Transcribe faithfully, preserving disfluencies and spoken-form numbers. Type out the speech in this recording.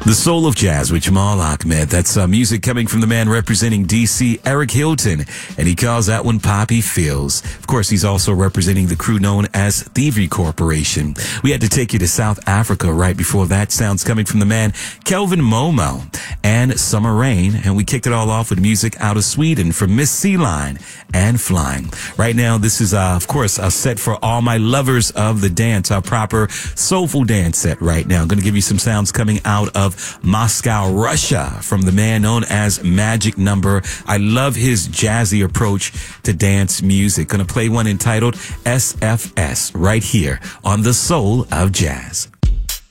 The Soul of Jazz with Jamal Ahmed. That's uh, music coming from the man representing D C, Eric Hilton, and he calls that one Poppy Feels. Of course, he's also representing the crew known as Thievery Corporation. We had to take you to South Africa right before that. Sounds coming from the man Kelvin Momo and Summer Rain, and we kicked it all off with music out of Sweden from Miss Sea Line and Flying. Right now, this is, uh, of course, a set for all my lovers of the dance, our proper soulful dance set right now. I'm going to give you some sounds coming out of Moscow, Russia, from the man known as Magic Number. I love his jazzy approach to dance music. Going to play one entitled S F S right here on The Soul of Jazz.